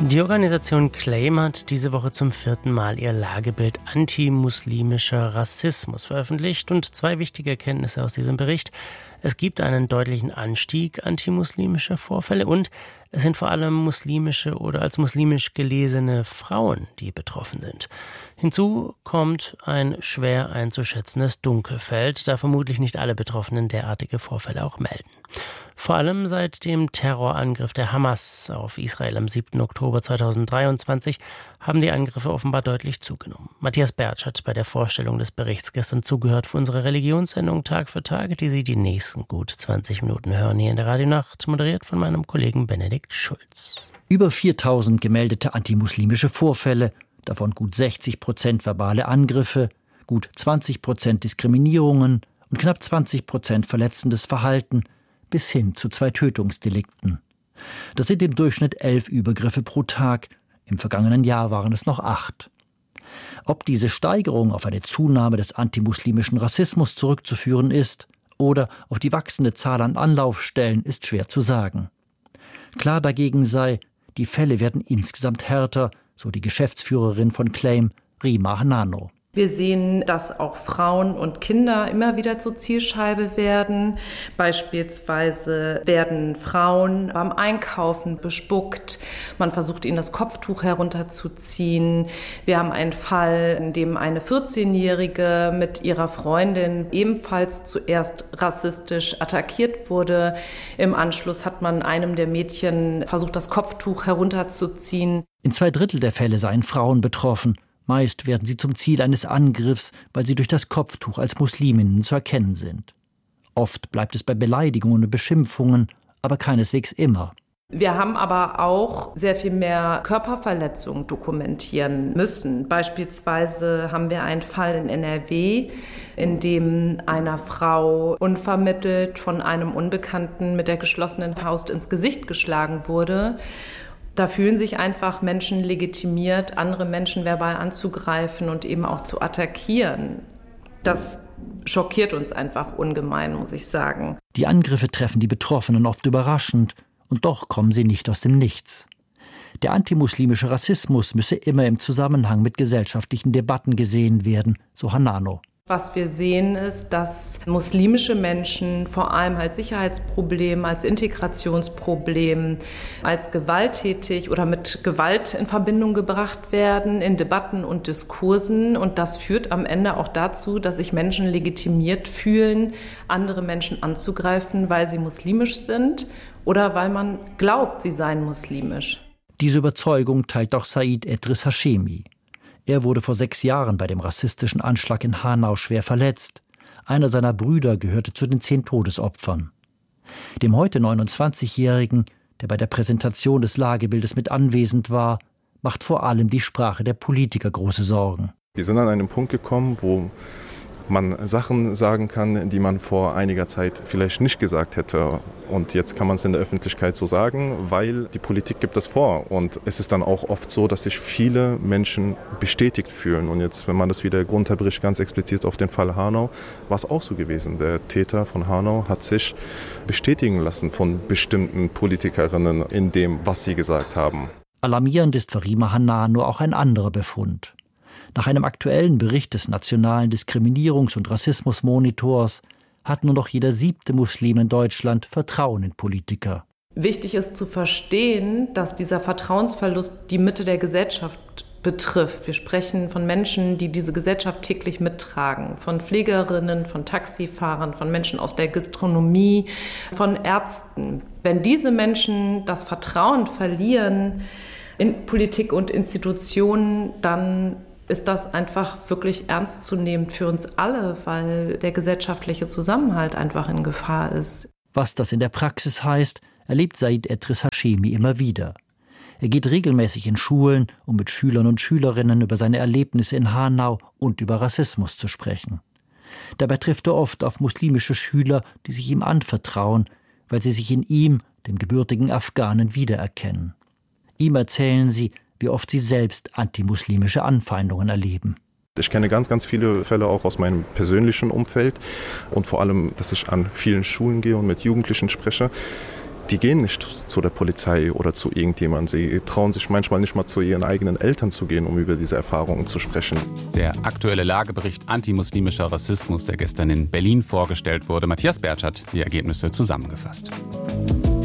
Die Organisation CLAIM hat diese Woche zum 4. Mal ihr Lagebild antimuslimischer Rassismus veröffentlicht und 2 wichtige Erkenntnisse aus diesem Bericht. Es gibt einen deutlichen Anstieg antimuslimischer Vorfälle und es sind vor allem muslimische oder als muslimisch gelesene Frauen, die betroffen sind. Hinzu kommt ein schwer einzuschätzendes Dunkelfeld, da vermutlich nicht alle Betroffenen derartige Vorfälle auch melden. Vor allem seit dem Terrorangriff der Hamas auf Israel am 7. Oktober 2023 haben die Angriffe offenbar deutlich zugenommen. Matthias Bertsch hat bei der Vorstellung des Berichts gestern zugehört für unsere Religionssendung Tag für Tag, die Sie die nächsten gut 20 Minuten hören hier in der Radionacht, moderiert von meinem Kollegen Benedikt Schulz. Über 4.000 gemeldete antimuslimische Vorfälle, davon gut 60% verbale Angriffe, gut 20% Diskriminierungen und knapp 20% verletzendes Verhalten, bis hin zu 2 Tötungsdelikten. Das sind im Durchschnitt 11 Übergriffe pro Tag. Im vergangenen Jahr waren es noch 8. Ob diese Steigerung auf eine Zunahme des antimuslimischen Rassismus zurückzuführen ist oder auf die wachsende Zahl an Anlaufstellen, ist schwer zu sagen. Klar dagegen sei, die Fälle werden insgesamt härter, so die Geschäftsführerin von CLAIM, Rima Hanano. Wir sehen, dass auch Frauen und Kinder immer wieder zur Zielscheibe werden. Beispielsweise werden Frauen beim Einkaufen bespuckt. Man versucht, ihnen das Kopftuch herunterzuziehen. Wir haben einen Fall, in dem eine 14-Jährige mit ihrer Freundin ebenfalls zuerst rassistisch attackiert wurde. Im Anschluss hat man einem der Mädchen versucht, das Kopftuch herunterzuziehen. In 2/3 der Fälle seien Frauen betroffen. Meist werden sie zum Ziel eines Angriffs, weil sie durch das Kopftuch als Musliminnen zu erkennen sind. Oft bleibt es bei Beleidigungen und Beschimpfungen, aber keineswegs immer. Wir haben aber auch sehr viel mehr Körperverletzungen dokumentieren müssen. Beispielsweise haben wir einen Fall in NRW, in dem einer Frau unvermittelt von einem Unbekannten mit der geschlossenen Faust ins Gesicht geschlagen wurde. Da fühlen sich einfach Menschen legitimiert, andere Menschen verbal anzugreifen und eben auch zu attackieren. Das schockiert uns einfach ungemein, muss ich sagen. Die Angriffe treffen die Betroffenen oft überraschend und doch kommen sie nicht aus dem Nichts. Der antimuslimische Rassismus müsse immer im Zusammenhang mit gesellschaftlichen Debatten gesehen werden, so Hanano. Was wir sehen ist, dass muslimische Menschen vor allem als Sicherheitsproblem, als Integrationsproblem, als gewalttätig oder mit Gewalt in Verbindung gebracht werden in Debatten und Diskursen. Und das führt am Ende auch dazu, dass sich Menschen legitimiert fühlen, andere Menschen anzugreifen, weil sie muslimisch sind oder weil man glaubt, sie seien muslimisch. Diese Überzeugung teilt auch Said Edris Hashemi. Er wurde vor 6 Jahren bei dem rassistischen Anschlag in Hanau schwer verletzt. Einer seiner Brüder gehörte zu den 10 Todesopfern. Dem heute 29-Jährigen, der bei der Präsentation des Lagebildes mit anwesend war, macht vor allem die Sprache der Politiker große Sorgen. Wir sind an einen Punkt gekommen, wo man Sachen sagen kann, die man vor einiger Zeit vielleicht nicht gesagt hätte. Und jetzt kann man es in der Öffentlichkeit so sagen, weil die Politik gibt es vor. Und es ist dann auch oft so, dass sich viele Menschen bestätigt fühlen. Und jetzt, wenn man das wieder runterbricht, ganz explizit auf den Fall Hanau, war es auch so gewesen. Der Täter von Hanau hat sich bestätigen lassen von bestimmten Politikerinnen in dem, was sie gesagt haben. Alarmierend ist für Rima Hanano auch ein anderer Befund. Nach einem aktuellen Bericht des Nationalen Diskriminierungs- und Rassismusmonitors hat nur noch jeder 7. Muslim in Deutschland Vertrauen in Politiker. Wichtig ist zu verstehen, dass dieser Vertrauensverlust die Mitte der Gesellschaft betrifft. Wir sprechen von Menschen, die diese Gesellschaft täglich mittragen, von Pflegerinnen, von Taxifahrern, von Menschen aus der Gastronomie, von Ärzten. Wenn diese Menschen das Vertrauen verlieren in Politik und Institutionen, dann ist das einfach wirklich ernstzunehmend für uns alle, weil der gesellschaftliche Zusammenhalt einfach in Gefahr ist. Was das in der Praxis heißt, erlebt Said Edris Hashemi immer wieder. Er geht regelmäßig in Schulen, um mit Schülern und Schülerinnen über seine Erlebnisse in Hanau und über Rassismus zu sprechen. Dabei trifft er oft auf muslimische Schüler, die sich ihm anvertrauen, weil sie sich in ihm, dem gebürtigen Afghanen, wiedererkennen. Ihm erzählen sie, wie oft sie selbst antimuslimische Anfeindungen erleben. Ich kenne ganz, ganz viele Fälle auch aus meinem persönlichen Umfeld und vor allem, dass ich an vielen Schulen gehe und mit Jugendlichen spreche, die gehen nicht zu der Polizei oder zu irgendjemandem. Sie trauen sich manchmal nicht mal zu ihren eigenen Eltern zu gehen, um über diese Erfahrungen zu sprechen. Der aktuelle Lagebericht Antimuslimischer Rassismus, der gestern in Berlin vorgestellt wurde. Matthias Bertsch hat die Ergebnisse zusammengefasst.